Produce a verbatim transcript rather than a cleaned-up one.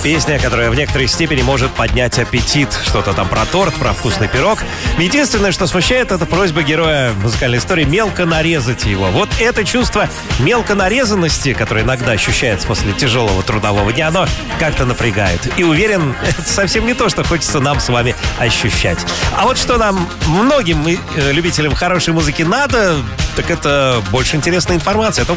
Песня, которая в некоторой степени может поднять аппетит. Что-то там про торт, про вкусный пирог. Единственное, что смущает, это просьба героя музыкальной истории мелко нарезать его. Вот это чувство мелко нарезанности, которое иногда ощущается после тяжелого трудового дня, оно как-то напрягает. И уверен, это совсем не то, что хочется нам с вами ощущать. А вот что нам, многим любителям хорошей музыки, надо, так это больше интересной информации о том,